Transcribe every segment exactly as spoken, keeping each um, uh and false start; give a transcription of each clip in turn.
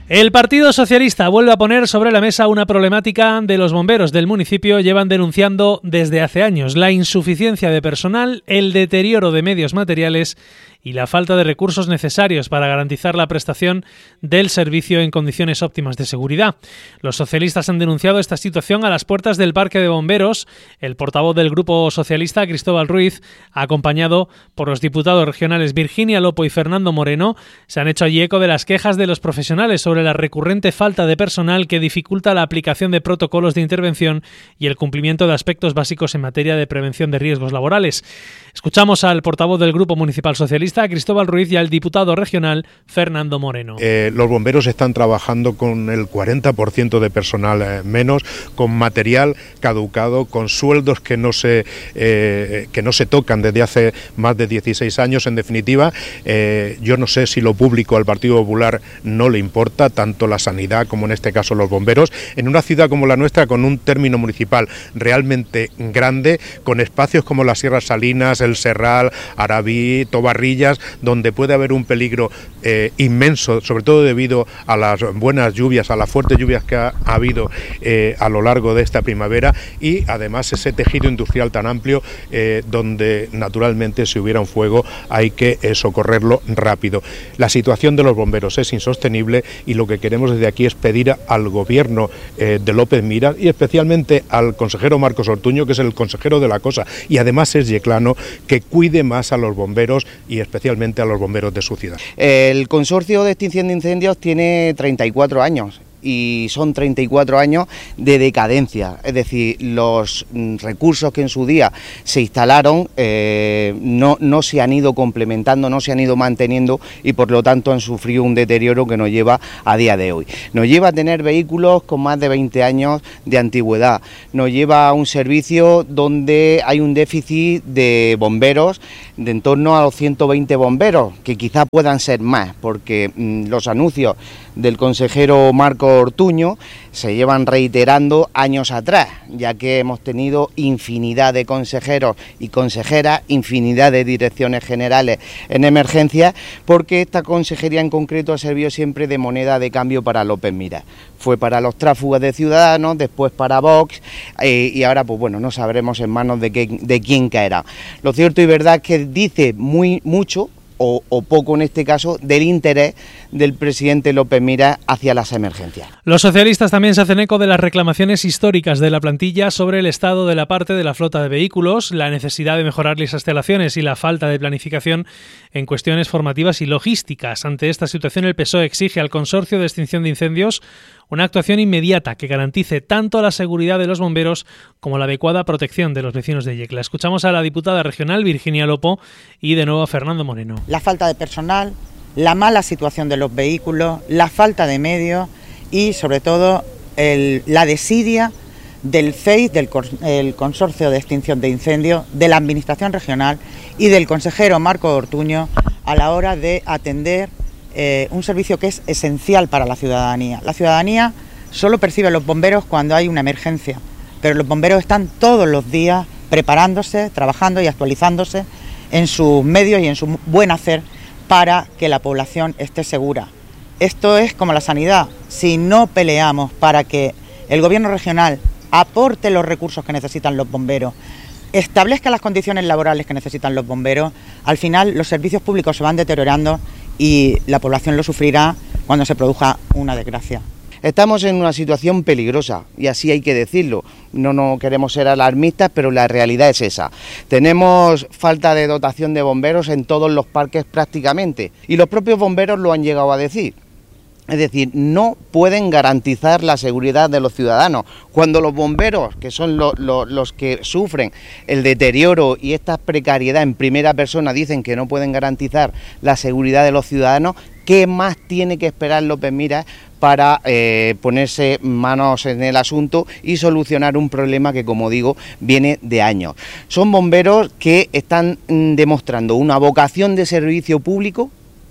El Partido Socialista vuelve a poner sobre la mesa una problemática de los bomberos del municipio. Llevan denunciando desde hace años la insuficiencia de personal, el deterioro de medios materiales y la falta de recursos necesarios para garantizar la prestación del servicio en condiciones óptimas de seguridad. Los socialistas han denunciado esta situación a las puertas del Parque de Bomberos. El portavoz del Grupo Socialista, Cristóbal Ruiz, acompañado por los diputados regionales Virginia Lopo y Fernando Moreno, se han hecho allí eco de las quejas de los profesionales sobre la recurrente falta de personal que dificulta la aplicación de protocolos de intervención y el cumplimiento de aspectos básicos en materia de prevención de riesgos laborales. Escuchamos al portavoz del Grupo Municipal Socialista, Cristóbal Ruiz, y al diputado regional Fernando Moreno. Eh, los bomberos están trabajando con el cuarenta por ciento de personal eh, menos, con material caducado, con sueldos que no se eh, que no se tocan desde hace más de dieciséis años. En definitiva, eh, yo no sé si lo público al Partido Popular no le importa, tanto la sanidad como en este caso los bomberos, en una ciudad como la nuestra, con un término municipal realmente grande, con espacios como las Sierras Salinas, el Serral, Arabí, Tobarrillas, donde puede haber un peligro eh, inmenso, sobre todo debido a las buenas lluvias, a las fuertes lluvias que ha, ha habido eh, a lo largo de esta primavera, y además ese tejido industrial tan amplio eh, donde naturalmente si hubiera un fuego hay que eh, socorrerlo rápido. La situación de los bomberos es insostenible y lo que queremos desde aquí es pedir al gobierno eh, de López Miras y especialmente al consejero Marcos Ortuño, que es el consejero de la cosa y además es yeclano, que cuide más a los bomberos y especialmente a los bomberos de su ciudad. El Consorcio de Extinción de Incendios tiene treinta y cuatro años. Y son treinta y cuatro años de decadencia, es decir, los recursos que en su día se instalaron eh, no, no se han ido complementando, no se han ido manteniendo y por lo tanto han sufrido un deterioro que nos lleva a día de hoy. Nos lleva a tener vehículos con más de veinte años de antigüedad, nos lleva a un servicio donde hay un déficit de bomberos de en torno a los ciento veinte bomberos, que quizá puedan ser más, porque mmm, los anuncios del consejero Marcos Ortuño se llevan reiterando años atrás, ya que hemos tenido infinidad de consejeros y consejeras, infinidad de direcciones generales en emergencias, porque esta consejería en concreto ha servido siempre de moneda de cambio para López Miras. Fue para los tráfugos de Ciudadanos, después para Vox, eh, y ahora pues bueno, no sabremos en manos de, qué, de quién caerá. Lo cierto y verdad es que dice muy mucho, O, o poco en este caso, del interés del presidente López Miras hacia las emergencias. Los socialistas también se hacen eco de las reclamaciones históricas de la plantilla sobre el estado de la parte de la flota de vehículos, la necesidad de mejorar las instalaciones y la falta de planificación en cuestiones formativas y logísticas. Ante esta situación, el P S O E exige al Consorcio de Extinción de Incendios una actuación inmediata que garantice tanto la seguridad de los bomberos como la adecuada protección de los vecinos de Yecla. Escuchamos a la diputada regional Virginia Lopo y de nuevo a Fernando Moreno. La falta de personal, la mala situación de los vehículos, la falta de medios y sobre todo el, la desidia del C E I, del el Consorcio de Extinción de Incendios, de la Administración Regional y del consejero Marcos Ortuño a la hora de atender Eh, un servicio que es esencial para la ciudadanía. La ciudadanía solo percibe a los bomberos cuando hay una emergencia, pero los bomberos están todos los días preparándose, trabajando y actualizándose en sus medios y en su buen hacer para que la población esté segura. Esto es como la sanidad. Si no peleamos para que el gobierno regional aporte los recursos que necesitan los bomberos, establezca las condiciones laborales que necesitan los bomberos, al final los servicios públicos se van deteriorando y la población lo sufrirá cuando se produzca una desgracia. Estamos en una situación peligrosa y así hay que decirlo. No, no queremos ser alarmistas, pero la realidad es esa. Tenemos falta de dotación de bomberos en todos los parques prácticamente y los propios bomberos lo han llegado a decir. Es decir, no pueden garantizar la seguridad de los ciudadanos. Cuando los bomberos, que son lo, lo, los que sufren el deterioro y esta precariedad en primera persona, dicen que no pueden garantizar la seguridad de los ciudadanos, ¿qué más tiene que esperar López Miras para eh, ponerse manos en el asunto y solucionar un problema que, como digo, viene de años? Son bomberos que están mm, demostrando una vocación de servicio público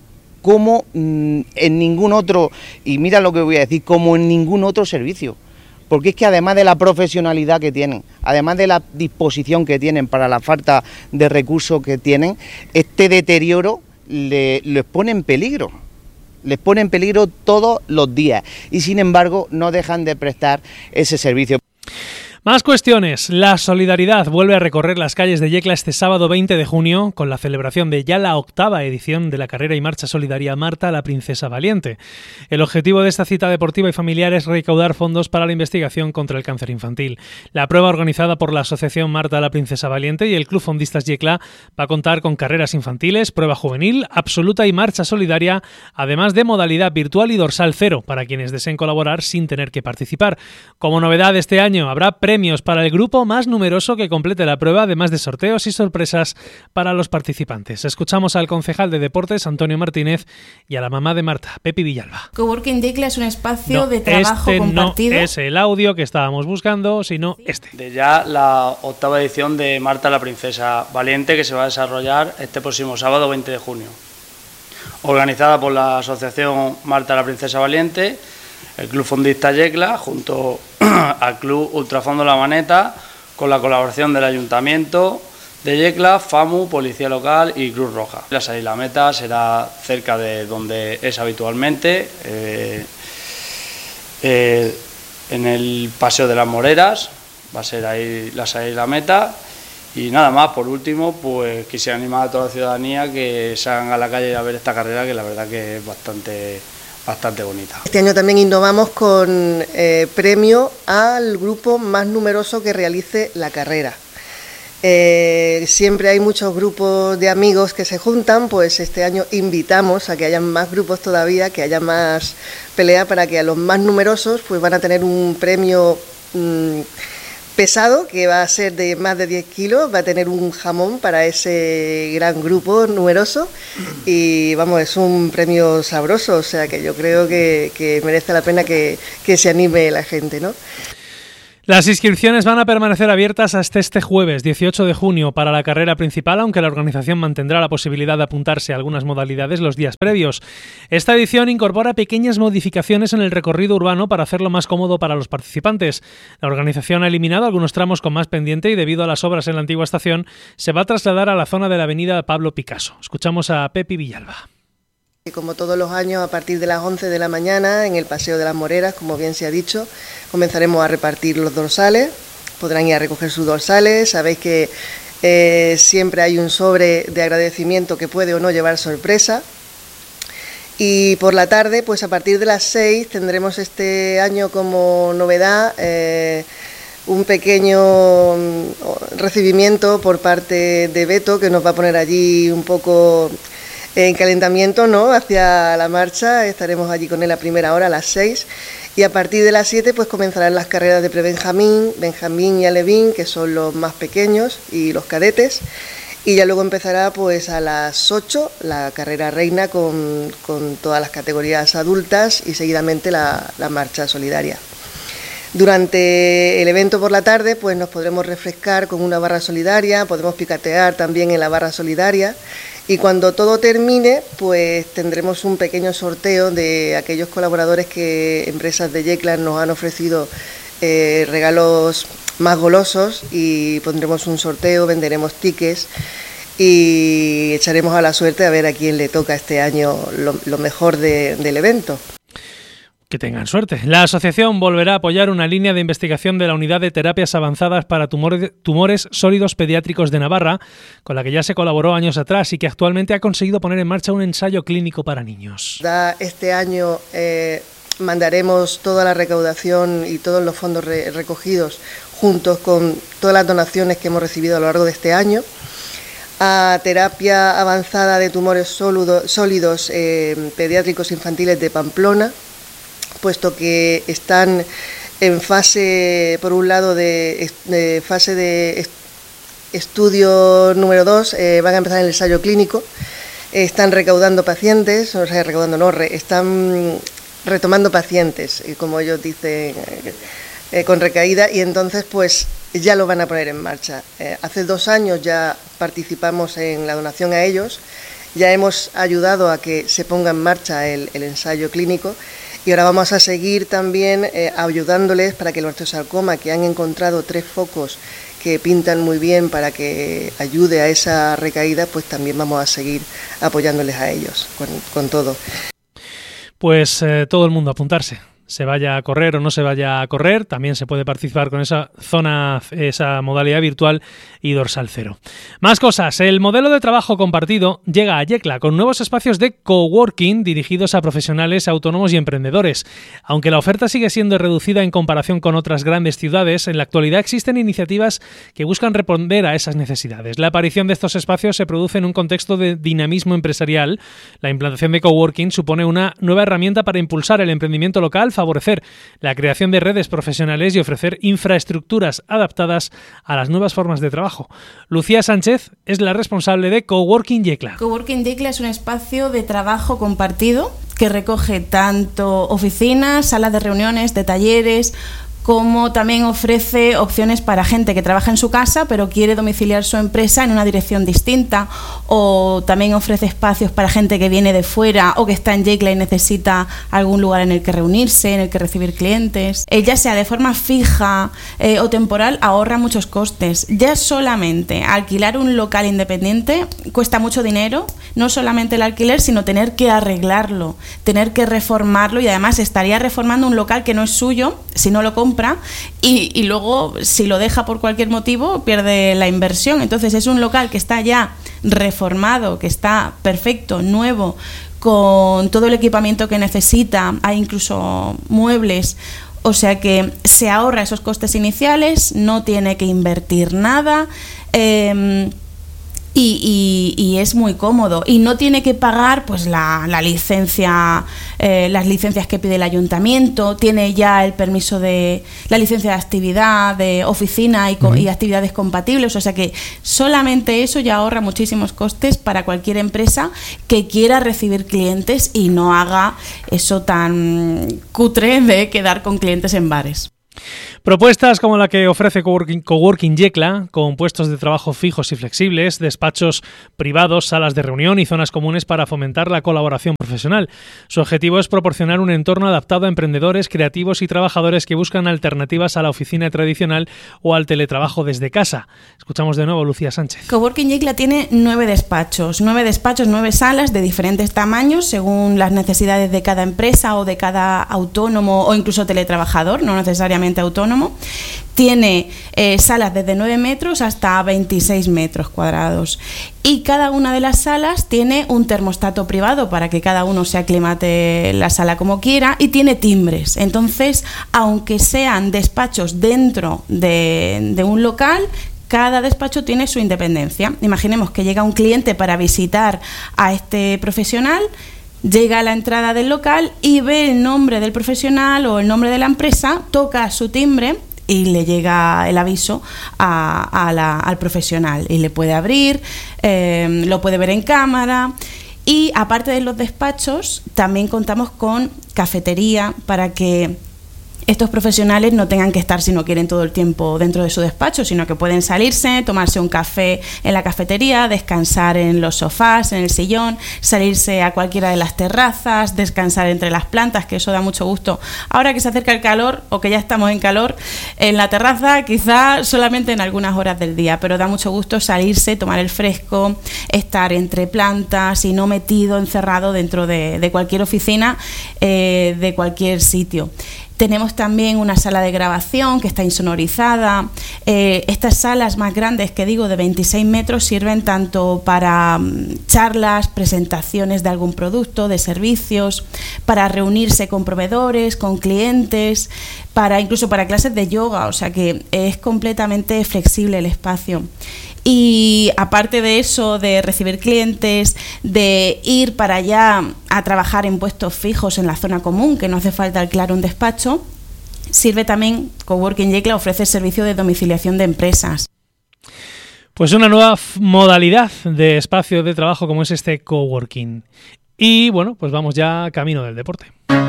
como mmm, en ningún otro, y mira lo que voy a decir, como en ningún otro servicio. Porque es que además de la profesionalidad que tienen, además de la disposición que tienen para la falta de recursos que tienen, este deterioro le, les pone en peligro. les pone en peligro todos los días y sin embargo no dejan de prestar ese servicio. Más cuestiones. La solidaridad vuelve a recorrer las calles de Yecla este sábado veinte de junio con la celebración de ya la octava edición de la carrera y marcha solidaria Marta la Princesa Valiente. El objetivo de esta cita deportiva y familiar es recaudar fondos para la investigación contra el cáncer infantil. La prueba, organizada por la Asociación Marta la Princesa Valiente y el Club Fondistas Yecla, va a contar con carreras infantiles, prueba juvenil, absoluta y marcha solidaria, además de modalidad virtual y dorsal cero para quienes deseen colaborar sin tener que participar. Como novedad este año habrá premios Premios para el grupo más numeroso que complete la prueba, además de sorteos y sorpresas para los participantes. Escuchamos al concejal de Deportes, Antonio Martínez, y a la mamá de Marta, Pepi Villalba. Coworking Yecla es un espacio no, de trabajo este compartido. No es el audio que estábamos buscando, sino ¿Sí? este. De ya la octava edición de Marta la Princesa Valiente, que se va a desarrollar este próximo sábado veinte de junio. Organizada por la Asociación Marta la Princesa Valiente, el Club Fondista Yecla, junto al Club Ultrafondo La Maneta, con la colaboración del Ayuntamiento de Yecla, FAMU, Policía Local y Cruz Roja. La salida a la meta será cerca de donde es habitualmente, eh, eh, en el Paseo de las Moreras, va a ser ahí la salida a la meta. Y nada más, por último, pues quisiera animar a toda la ciudadanía que salgan a la calle a ver esta carrera, que la verdad que es bastante... bastante bonita. Este año también innovamos con eh, premio al grupo más numeroso que realice la carrera. Eh, siempre hay muchos grupos de amigos que se juntan, pues este año invitamos a que haya más grupos todavía, que haya más pelea para que a los más numerosos pues van a tener un premio mmm, pesado, que va a ser de más de diez kilos, va a tener un jamón para ese gran grupo numeroso y vamos, es un premio sabroso, o sea que yo creo que, que merece la pena que, que se anime la gente, ¿no? Las inscripciones van a permanecer abiertas hasta este jueves dieciocho de junio para la carrera principal, aunque la organización mantendrá la posibilidad de apuntarse a algunas modalidades los días previos. Esta edición incorpora pequeñas modificaciones en el recorrido urbano para hacerlo más cómodo para los participantes. La organización ha eliminado algunos tramos con más pendiente y, debido a las obras en la antigua estación, se va a trasladar a la zona de la avenida Pablo Picasso. Escuchamos a Pepi Villalba. Como todos los años, a partir de las once de la mañana, en el Paseo de las Moreras, como bien se ha dicho, comenzaremos a repartir los dorsales. Podrán ir a recoger sus dorsales. Sabéis que eh, siempre hay un sobre de agradecimiento que puede o no llevar sorpresa. Y por la tarde, pues a partir de las seis, tendremos este año como novedad eh, un pequeño recibimiento por parte de Beto, que nos va a poner allí un poco en calentamiento, ¿no?, hacia la marcha. Estaremos allí con él a primera hora, a las seis, y a partir de las siete pues comenzarán las carreras de pre-Benjamín, Benjamín y Alevín, que son los más pequeños, y los cadetes, y ya luego empezará pues a las ocho la carrera reina con, con todas las categorías adultas y seguidamente la, la marcha solidaria. Durante el evento por la tarde pues nos podremos refrescar con una barra solidaria, podemos picatear también en la barra solidaria, y cuando todo termine pues tendremos un pequeño sorteo de aquellos colaboradores que empresas de Yecla nos han ofrecido eh, regalos más golosos, y pondremos un sorteo, venderemos tickets y echaremos a la suerte a ver a quién le toca este año lo, lo mejor de, del evento. Que tengan suerte. La asociación volverá a apoyar una línea de investigación de la Unidad de Terapias Avanzadas para tumores, tumores sólidos pediátricos de Navarra, con la que ya se colaboró años atrás y que actualmente ha conseguido poner en marcha un ensayo clínico para niños. Este año eh, mandaremos toda la recaudación y todos los fondos re recogidos juntos con todas las donaciones que hemos recibido a lo largo de este año a terapia avanzada de tumores sólidos, sólidos eh, pediátricos infantiles de Pamplona, puesto que están en fase, por un lado, de, de fase de estudio número dos, eh, van a empezar el ensayo clínico, eh, están recaudando pacientes, o sea, recaudando no, re, están retomando pacientes, eh, como ellos dicen, eh, eh, con recaída, y entonces pues ya lo van a poner en marcha. Eh, hace dos años ya participamos en la donación a ellos, ya hemos ayudado a que se ponga en marcha el, el ensayo clínico, y ahora vamos a seguir también eh, ayudándoles para que el osteosarcoma, que han encontrado tres focos que pintan muy bien para que ayude a esa recaída, pues también vamos a seguir apoyándoles a ellos con, con todo. Pues eh, todo el mundo a apuntarse. Se vaya a correr o no se vaya a correr, también se puede participar con esa zona, esa modalidad virtual y dorsal cero. Más cosas. El modelo de trabajo compartido llega a Yecla con nuevos espacios de coworking dirigidos a profesionales, autónomos y emprendedores. Aunque la oferta sigue siendo reducida en comparación con otras grandes ciudades, en la actualidad existen iniciativas que buscan responder a esas necesidades. La aparición de estos espacios se produce en un contexto de dinamismo empresarial. La implantación de coworking supone una nueva herramienta para impulsar el emprendimiento local, favorecer la creación de redes profesionales y ofrecer infraestructuras adaptadas a las nuevas formas de trabajo. Lucía Sánchez es la responsable de Coworking Yecla. Coworking Yecla es un espacio de trabajo compartido que recoge tanto oficinas, salas de reuniones, de talleres, como también ofrece opciones para gente que trabaja en su casa pero quiere domiciliar su empresa en una dirección distinta, o también ofrece espacios para gente que viene de fuera o que está en Yecla y necesita algún lugar en el que reunirse, en el que recibir clientes. Eh, ya sea de forma fija eh, o temporal, ahorra muchos costes. Ya solamente alquilar un local independiente cuesta mucho dinero, no solamente el alquiler, sino tener que arreglarlo, tener que reformarlo, y además estaría reformando un local que no es suyo si no lo compra. Y, y luego, si lo deja por cualquier motivo, pierde la inversión. Entonces es un local que está ya reformado, que está perfecto, nuevo, con todo el equipamiento que necesita, hay incluso muebles. O sea que se ahorra esos costes iniciales, no tiene que invertir nada. Eh, Y, y, y es muy cómodo y no tiene que pagar pues la, la licencia, eh, las licencias que pide el ayuntamiento. Tiene ya el permiso de la licencia de actividad, de oficina y, uh-huh. y actividades compatibles. O sea que solamente eso ya ahorra muchísimos costes para cualquier empresa que quiera recibir clientes y no haga eso tan cutre de quedar con clientes en bares. Propuestas como la que ofrece Coworking, Coworking Yecla, con puestos de trabajo fijos y flexibles, despachos privados, salas de reunión y zonas comunes para fomentar la colaboración profesional. Su objetivo es proporcionar un entorno adaptado a emprendedores, creativos y trabajadores que buscan alternativas a la oficina tradicional o al teletrabajo desde casa. Escuchamos de nuevo a Lucía Sánchez. Coworking Yecla tiene nueve despachos, nueve despachos, nueve salas de diferentes tamaños según las necesidades de cada empresa o de cada autónomo o incluso teletrabajador, no necesariamente autónomo. Tiene eh, salas desde nueve metros hasta veintiséis metros cuadrados y cada una de las salas tiene un termostato privado para que cada uno se aclimate la sala como quiera, y tiene timbres. Entonces, aunque sean despachos dentro de, de un local, cada despacho tiene su independencia. Imaginemos que llega un cliente para visitar a este profesional, llega a la entrada del local y ve el nombre del profesional o el nombre de la empresa, toca su timbre y le llega el aviso a, a la, al profesional y le puede abrir, eh, lo puede ver en cámara. Y aparte de los despachos, también contamos con cafetería para que estos profesionales no tengan que estar, si no quieren, todo el tiempo dentro de su despacho, sino que pueden salirse, tomarse un café en la cafetería, descansar en los sofás, en el sillón, salirse a cualquiera de las terrazas, descansar entre las plantas, que eso da mucho gusto. Ahora que se acerca el calor, o que ya estamos en calor, en la terraza quizá solamente en algunas horas del día, pero da mucho gusto salirse, tomar el fresco, estar entre plantas y no metido, encerrado dentro de, de cualquier oficina, eh, de cualquier sitio. Tenemos también una sala de grabación que está insonorizada. Eh, estas salas más grandes, que digo, de veintiséis metros, sirven tanto para um, charlas, presentaciones de algún producto, de servicios, para reunirse con proveedores, con clientes, para incluso para clases de yoga. O sea que es completamente flexible el espacio. Y aparte de eso, de recibir clientes, de ir para allá a trabajar en puestos fijos en la zona común, que no hace falta alquilar un despacho, sirve también, Coworking Yecla ofrece servicio de domiciliación de empresas. Pues una nueva f- modalidad de espacio de trabajo como es este coworking. Y bueno, pues vamos ya camino del deporte.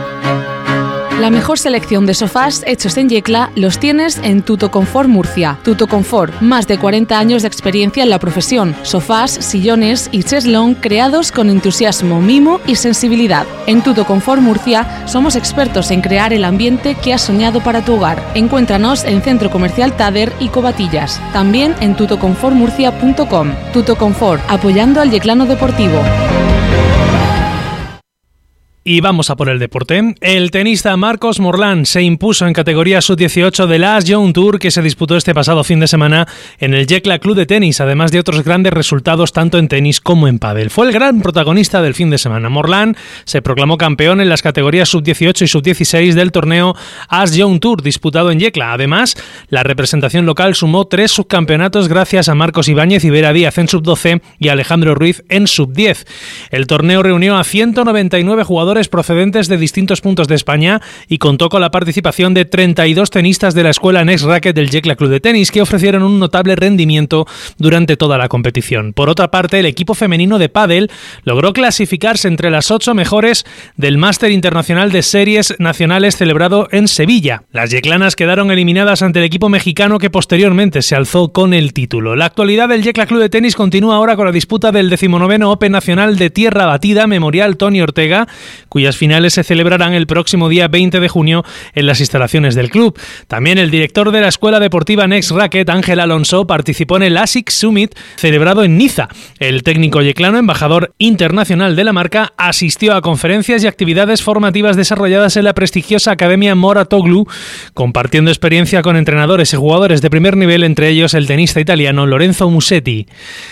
La mejor selección de sofás hechos en Yecla los tienes en Tutoconfort Murcia. Tutoconfort, más de cuarenta años de experiencia en la profesión. Sofás, sillones y cheslón creados con entusiasmo, mimo y sensibilidad. En Tutoconfort Murcia somos expertos en crear el ambiente que has soñado para tu hogar. Encuéntranos en Centro Comercial Tader y Covatillas. También en tutoconfort murcia punto com. Tutoconfort, apoyando al yeclano deportivo. Y vamos a por el deporte. El tenista Marcos Morlán se impuso en categoría sub dieciocho de la Young Tour que se disputó este pasado fin de semana en el Yecla Club de Tenis, además de otros grandes resultados tanto en tenis como en pádel. Fue el gran protagonista del fin de semana. Morlán se proclamó campeón en las categorías sub dieciocho y sub dieciséis del torneo As Young Tour disputado en Yecla. Además, la representación local sumó tres subcampeonatos gracias a Marcos Ibáñez y Vera Díaz en sub doce y Alejandro Ruiz en sub diez. El torneo reunió a ciento noventa y nueve jugadores procedentes de distintos puntos de España y contó con la participación de treinta y dos tenistas de la escuela Next Racket del Yecla Club de Tenis, que ofrecieron un notable rendimiento durante toda la competición. Por otra parte, el equipo femenino de pádel logró clasificarse entre las ocho mejores del Máster Internacional de Series Nacionales celebrado en Sevilla. Las yeclanas quedaron eliminadas ante el equipo mexicano, que posteriormente se alzó con el título. La actualidad del Yecla Club de Tenis continúa ahora con la disputa del decimonoveno Open Nacional de Tierra Batida Memorial Tony Ortega, cuyas finales se celebrarán el próximo día veinte de junio en las instalaciones del club. También el director de la Escuela Deportiva Next Racket, Ángel Alonso, participó en el A S I C Summit celebrado en Niza. El técnico yeclano, embajador internacional de la marca, asistió a conferencias y actividades formativas desarrolladas en la prestigiosa Academia Moratoglu, compartiendo experiencia con entrenadores y jugadores de primer nivel, entre ellos el tenista italiano Lorenzo Musetti.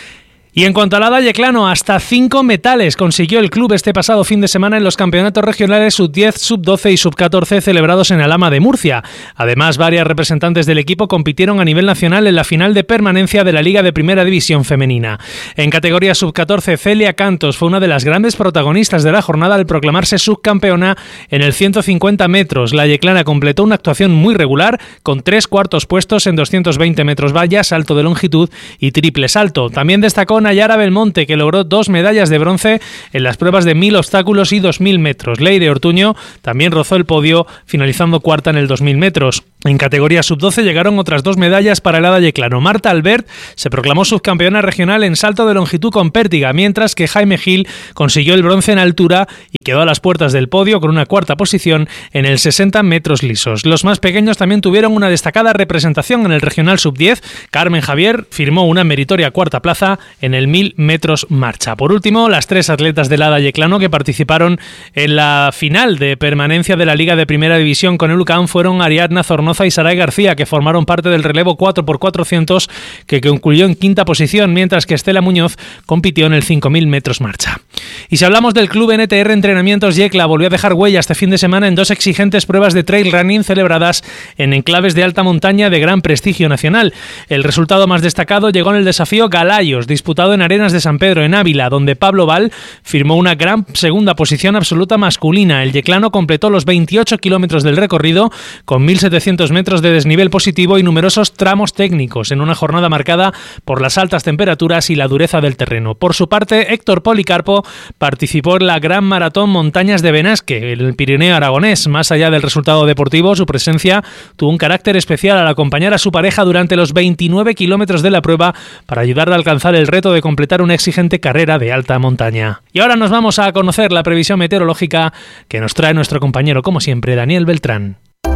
Y en cuanto al hada yeclano, hasta cinco metales consiguió el club este pasado fin de semana en los campeonatos regionales sub diez, sub doce y sub catorce celebrados en Alhama de Murcia. Además, varias representantes del equipo compitieron a nivel nacional en la final de permanencia de la Liga de Primera División Femenina. En categoría sub catorce, Celia Cantos fue una de las grandes protagonistas de la jornada al proclamarse subcampeona en el ciento cincuenta metros. La yeclana completó una actuación muy regular, con tres cuartos puestos en doscientos veinte metros valla, salto de longitud y triple salto. También destacó Nayara Belmonte, que logró dos medallas de bronce en las pruebas de mil obstáculos y dos mil metros. Leire Ortuño también rozó el podio, finalizando cuarta en el dos mil metros. En categoría sub doce llegaron otras dos medallas para el hada yeclano. Marta Albert se proclamó subcampeona regional en salto de longitud con pértiga, mientras que Jaime Gil consiguió el bronce en altura y quedó a las puertas del podio con una cuarta posición en el sesenta metros lisos. Los más pequeños también tuvieron una destacada representación en el regional sub diez. Carmen Javier firmó una meritoria cuarta plaza en el mil metros marcha. Por último, las tres atletas del hada yeclano que participaron en la final de permanencia de la Liga de Primera División con el U C A M fueron Ariadna Zornoza y Saray García, que formaron parte del relevo cuatro por cuatrocientos, que concluyó en quinta posición, mientras que Estela Muñoz compitió en el cinco mil metros marcha. Y si hablamos del club N T R Entrenamientos Yecla, volvió a dejar huella este fin de semana en dos exigentes pruebas de trail running celebradas en enclaves de alta montaña de gran prestigio nacional. El resultado más destacado llegó en el desafío Galayos, disputado en Arenas de San Pedro, en Ávila, donde Pablo Val firmó una gran segunda posición absoluta masculina. El yeclano completó los veintiocho kilómetros del recorrido con mil setecientos metros de desnivel positivo y numerosos tramos técnicos, en una jornada marcada por las altas temperaturas y la dureza del terreno. Por su parte, Héctor Policarpo participó en la Gran Maratón Montañas de Benasque, en el Pirineo aragonés. Más allá del resultado deportivo, su presencia tuvo un carácter especial al acompañar a su pareja durante los veintinueve kilómetros de la prueba para ayudarle a alcanzar el reto de completar una exigente carrera de alta montaña. Y ahora nos vamos a conocer la previsión meteorológica que nos trae nuestro compañero, como siempre, Daniel Beltrán.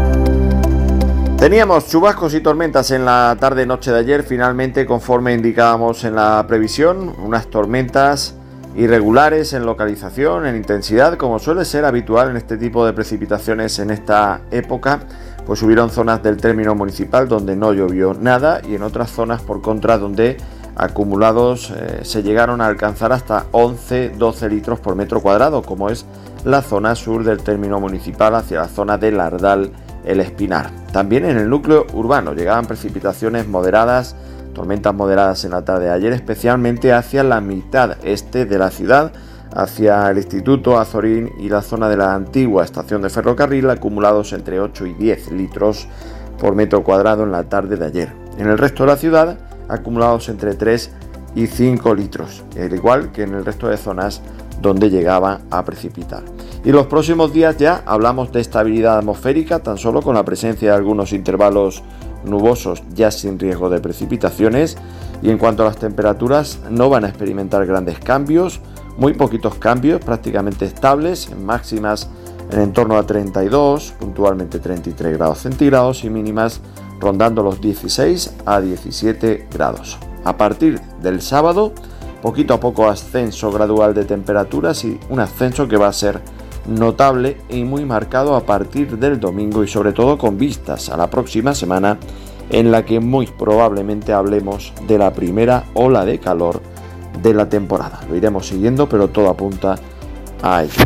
Teníamos chubascos y tormentas en la tarde-noche de ayer, finalmente, conforme indicábamos en la previsión, unas tormentas irregulares en localización, en intensidad, como suele ser habitual en este tipo de precipitaciones en esta época. Pues hubieron zonas del término municipal donde no llovió nada y en otras zonas, por contra, donde acumulados eh, se llegaron a alcanzar hasta once doce litros por metro cuadrado, como es la zona sur del término municipal hacia la zona del Ardal, el Espinar. También en el núcleo urbano llegaban precipitaciones moderadas, tormentas moderadas en la tarde de ayer, especialmente hacia la mitad este de la ciudad, hacia el Instituto Azorín y la zona de la antigua estación de ferrocarril, acumulados entre ocho y diez litros por metro cuadrado en la tarde de ayer. En el resto de la ciudad, acumulados entre tres y cinco litros, al igual que en el resto de zonas donde llegaba a precipitar. Y los próximos días ya hablamos de estabilidad atmosférica, tan solo con la presencia de algunos intervalos nubosos ya sin riesgo de precipitaciones. Y en cuanto a las temperaturas, no van a experimentar grandes cambios, muy poquitos cambios, prácticamente estables, en máximas en torno a treinta y dos, puntualmente treinta y tres grados centígrados, y mínimas rondando los dieciséis a diecisiete grados. A partir del sábado, poquito a poco ascenso gradual de temperaturas y un ascenso que va a ser notable y muy marcado a partir del domingo y sobre todo con vistas a la próxima semana en la que muy probablemente hablemos de la primera ola de calor de la temporada. Lo iremos siguiendo, pero todo apunta a ello.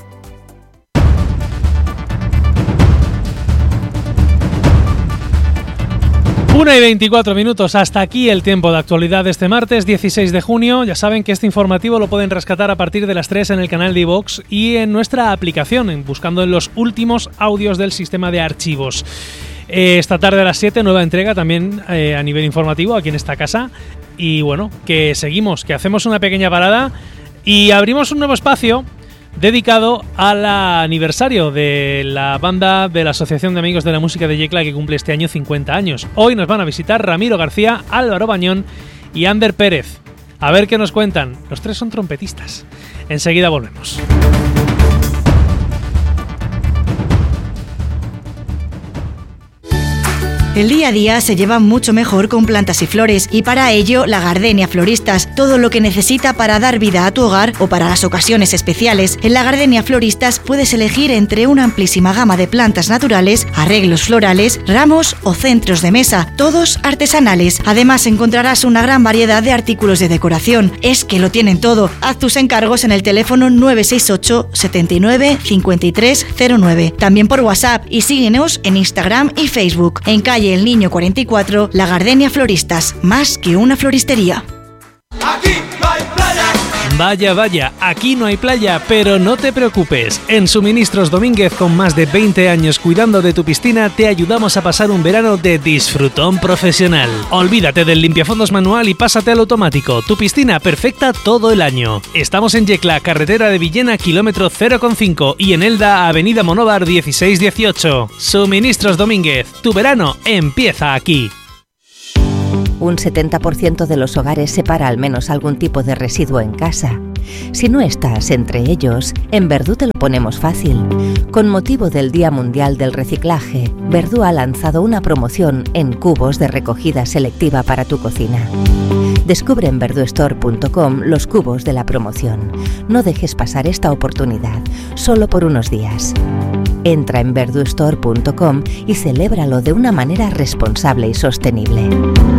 una y veinticuatro minutos, hasta aquí el tiempo de actualidad de este martes dieciséis de junio. Ya saben que este informativo lo pueden rescatar a partir de las tres en el canal de iVoox y en nuestra aplicación, buscando en los últimos audios del sistema de archivos. Eh, esta tarde a las siete, nueva entrega también eh, a nivel informativo aquí en esta casa. Y bueno, que seguimos, que hacemos una pequeña parada y abrimos un nuevo espacio dedicado al aniversario de la banda de la Asociación de Amigos de la Música de Yecla, que cumple este año cincuenta años. Hoy nos van a visitar Ramiro García, Álvaro Bañón y Ander Pérez. A ver qué nos cuentan. Los tres son trompetistas. Enseguida volvemos. El día a día se lleva mucho mejor con plantas y flores y para ello La Gardenia Floristas, todo lo que necesita para dar vida a tu hogar o para las ocasiones especiales. En La Gardenia Floristas puedes elegir entre una amplísima gama de plantas naturales, arreglos florales, ramos o centros de mesa, todos artesanales. Además encontrarás una gran variedad de artículos de decoración. Es que lo tienen todo. Haz tus encargos en el teléfono nueve seis ocho, setenta y nueve, cincuenta y tres cero nueve. También por WhatsApp y síguenos en Instagram y Facebook. En calle El Niño cuarenta y cuatro, La Gardenia Floristas, más que una floristería. Aquí no hay playa. Vaya, vaya, aquí no hay playa, pero no te preocupes. En Suministros Domínguez, con más de veinte años cuidando de tu piscina, te ayudamos a pasar un verano de disfrutón profesional. Olvídate del limpiafondos manual y pásate al automático. Tu piscina perfecta todo el año. Estamos en Yecla, carretera de Villena, kilómetro cero coma cinco, y en Elda, avenida Monóvar dieciséis dieciocho. Suministros Domínguez, tu verano empieza aquí. Un setenta por ciento de los hogares separa al menos algún tipo de residuo en casa. Si no estás entre ellos, en Verdú te lo ponemos fácil. Con motivo del Día Mundial del Reciclaje, Verdú ha lanzado una promoción en cubos de recogida selectiva para tu cocina. Descubre en verdú store punto com los cubos de la promoción. No dejes pasar esta oportunidad, solo por unos días. Entra en verdú store punto com y celébralo de una manera responsable y sostenible.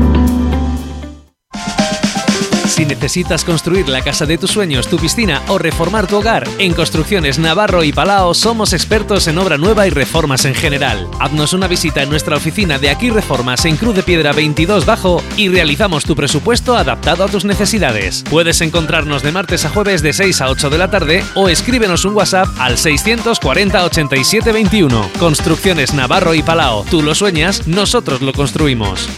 Si necesitas construir la casa de tus sueños, tu piscina o reformar tu hogar, en Construcciones Navarro y Palao somos expertos en obra nueva y reformas en general. Haznos una visita en nuestra oficina de Aquí Reformas en Cruz de Piedra veintidós Bajo y realizamos tu presupuesto adaptado a tus necesidades. Puedes encontrarnos de martes a jueves de seis a ocho de la tarde o escríbenos un WhatsApp al seiscientos cuarenta, ochenta y siete veintiuno. Construcciones Navarro y Palao. Tú lo sueñas, nosotros lo construimos.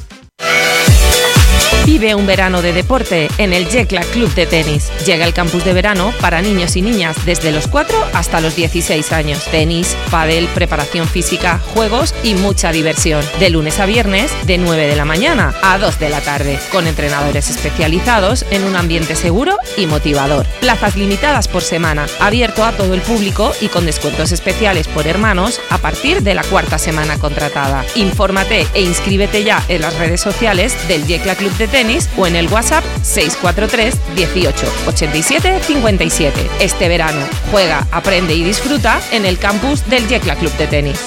Vive un verano de deporte en el Yecla Club de Tenis. Llega el campus de verano para niños y niñas desde los cuatro hasta los dieciséis años. Tenis, pádel, preparación física, juegos y mucha diversión. De lunes a viernes, de nueve de la mañana a dos de la tarde, con entrenadores especializados en un ambiente seguro y motivador. Plazas limitadas por semana, abierto a todo el público y con descuentos especiales por hermanos a partir de la cuarta semana contratada. Infórmate e inscríbete ya en las redes sociales del Yecla Club de Tenis o en el WhatsApp seis cuatro tres, dieciocho, ochenta y siete, cincuenta y siete. Este verano, juega, aprende y disfruta en el campus del Yecla Club de Tenis.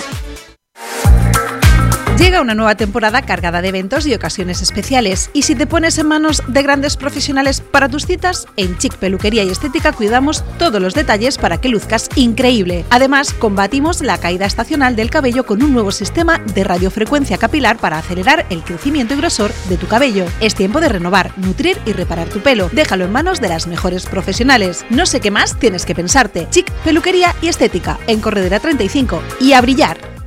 Llega una nueva temporada cargada de eventos y ocasiones especiales. Y si te pones en manos de grandes profesionales para tus citas, en Chic Peluquería y Estética cuidamos todos los detalles para que luzcas increíble. Además, combatimos la caída estacional del cabello con un nuevo sistema de radiofrecuencia capilar para acelerar el crecimiento y grosor de tu cabello. Es tiempo de renovar, nutrir y reparar tu pelo. Déjalo en manos de las mejores profesionales. No sé qué más tienes que pensarte. Chic Peluquería y Estética, en Corredera treinta y cinco. Y a brillar.